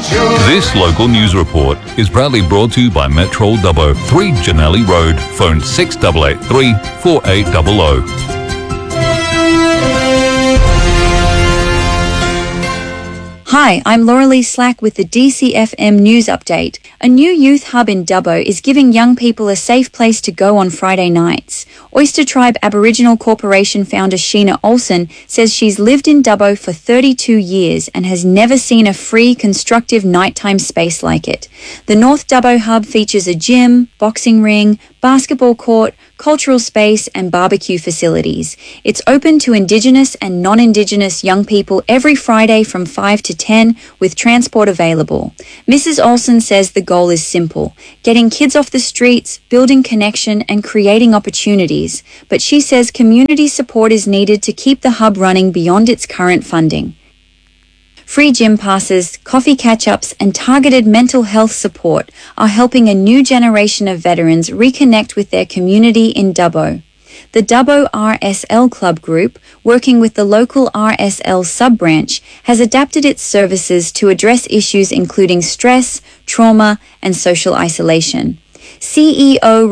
This local news report is proudly brought to you by Metro Dubbo, 3 Janelli Road, phone 6883 4800. Hi, I'm Lauralee Slack with the DCFM News Update. A new youth hub in Dubbo is giving young people a safe place to go on Friday nights. Oyster Tribe Aboriginal Corporation founder Sheena Olsen says she's lived in Dubbo for 32 years and has never seen a free, constructive nighttime space like it. The North Dubbo hub features a gym, boxing ring, basketball court, cultural space and barbecue facilities. It's open to Indigenous and non-Indigenous young people every Friday from 5 to 10 with transport available. Mrs. Olsen says the goal is simple, getting kids off the streets, building connection and creating opportunities. But she says community support is needed to keep the hub running beyond its current funding. Free gym passes, coffee catch-ups and targeted mental health support are helping a new generation of veterans reconnect with their community in Dubbo. The Dubbo RSL Club Group, working with the local RSL sub-branch, has adapted its services to address issues including stress, trauma and social isolation. CEO